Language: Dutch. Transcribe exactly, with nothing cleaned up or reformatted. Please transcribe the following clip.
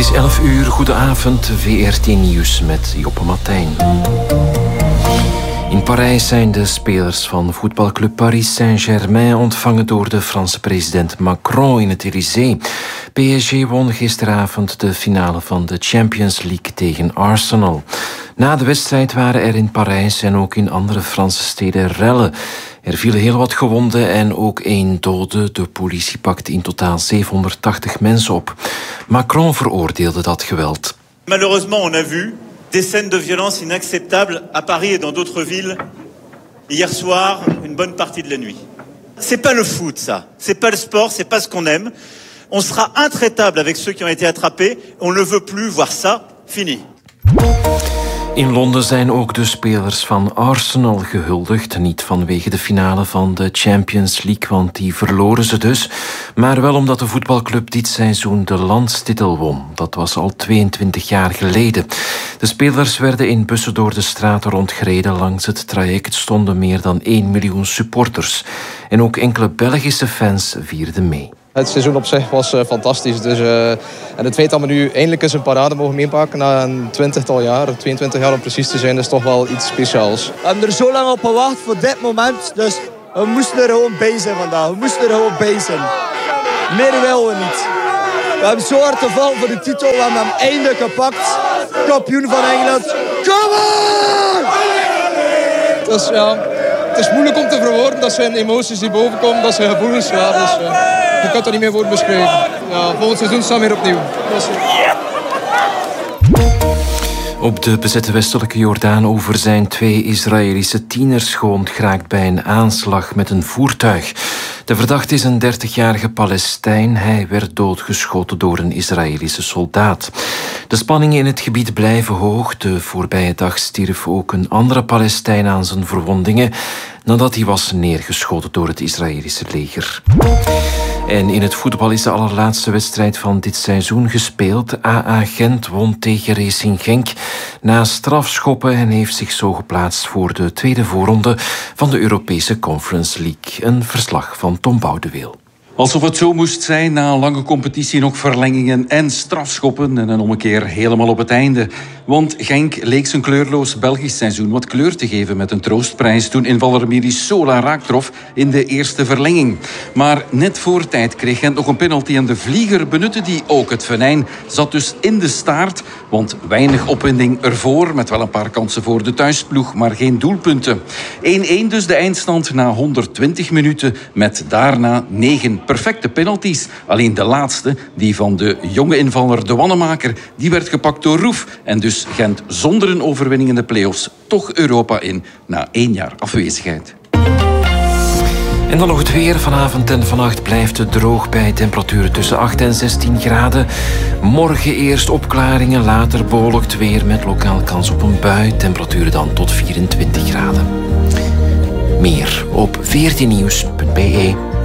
is elf uur, goedenavond, V R T Nieuws met Joppe Martijn. In Parijs zijn de spelers van voetbalclub Paris Saint-Germain ontvangen door de Franse president Macron in het Élysée. P S G won gisteravond de finale van de Champions League tegen Arsenal. Na de wedstrijd waren er in Parijs en ook in andere Franse steden rellen. Er vielen heel wat gewonden en ook één dode. De politie pakte in totaal zevenhonderdtachtig mensen op. Macron veroordeelde dat geweld. Malheureusement, on a vu des scènes de violence inacceptables à Paris et dans d'autres villes. Hier soir, une bonne partie de la nuit. C'est pas le foot, ça. C'est pas le sport, c'est pas ce qu'on aime. On sera intraitable avec ceux qui ont été attrapés. On ne veut plus voir ça. Fini. In Londen zijn ook de spelers van Arsenal gehuldigd. Niet vanwege de finale van de Champions League, want die verloren ze dus. Maar wel omdat de voetbalclub dit seizoen de landstitel won. Dat was al tweeëntwintig jaar geleden. De spelers werden in bussen door de straten rondgereden. Langs het traject stonden meer dan één miljoen supporters. En ook enkele Belgische fans vierden mee. Het seizoen op zich was uh, fantastisch. Dus, uh, en het feit dat we nu eindelijk eens een parade mogen meepakken na een twintigtal jaar, tweeëntwintig jaar om precies te zijn, is toch wel iets speciaals. We hebben er zo lang op gewacht voor dit moment. Dus we moesten er gewoon bij zijn vandaag. We moesten er gewoon bij zijn. Meer willen we niet. We hebben zo hard gevallen voor de titel. We hebben hem eindelijk gepakt. Kampioen van Engeland. Come on! Dus, ja, het is moeilijk om te verwoorden. Dat zijn emoties die bovenkomen. Dat zijn gevoelens. Ja, dus, uh, je kan het er niet meer voor beschrijven. Ja, volgend seizoen staan we weer opnieuw. Dus, uh... Op de bezette westelijke Jordaan-oever zijn twee Israëlische tieners gewond geraakt bij een aanslag met een voertuig. De verdachte is een dertigjarige Palestijn. Hij werd doodgeschoten door een Israëlische soldaat. De spanningen in het gebied blijven hoog. De voorbije dag stierf ook een andere Palestijn aan zijn verwondingen nadat hij was neergeschoten door het Israëlische leger. En in het voetbal is de allerlaatste wedstrijd van dit seizoen gespeeld. A A Gent won tegen Racing Genk na strafschoppen en heeft zich zo geplaatst voor de tweede voorronde van de Europese Conference League. Een verslag van Tom Boudeweel. Alsof het zo moest zijn, na een lange competitie nog verlengingen en strafschoppen en een ommekeer helemaal op het einde. Want Genk leek zijn kleurloos Belgisch seizoen wat kleur te geven met een troostprijs toen invaller Miri Sola raak trof in de eerste verlenging. Maar net voor tijd kreeg Gent nog een penalty en de vlieger benutte die ook. Het venijn zat dus in de staart, want weinig opwinding ervoor, met wel een paar kansen voor de thuisploeg, maar geen doelpunten. één-één dus de eindstand na honderdtwintig minuten, met daarna negen perfecte penalties. Alleen de laatste, die van de jonge invaller De Wannemaker, die werd gepakt door Roef. En dus Gent zonder een overwinning in de play-offs toch Europa in na één jaar afwezigheid. En dan nog het weer. Vanavond en vannacht blijft het droog bij temperaturen tussen acht en zestien graden. Morgen eerst opklaringen, later bewolkt weer met lokaal kans op een bui. Temperaturen dan tot vierentwintig graden. Meer op v r t nieuws punt b e.